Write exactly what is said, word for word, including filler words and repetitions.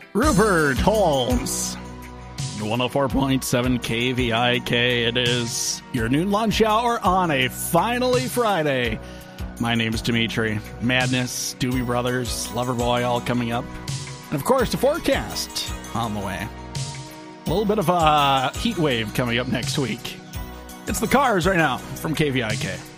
Rupert Holmes. one oh four point seven K V I K. It is your noon lunch hour on a finally Friday. My name is Dimitri. Madness, Doobie Brothers, Loverboy all coming up. And of course, the forecast on the way. A little bit of a heat wave coming up next week. It's the Cars right now from K V I K.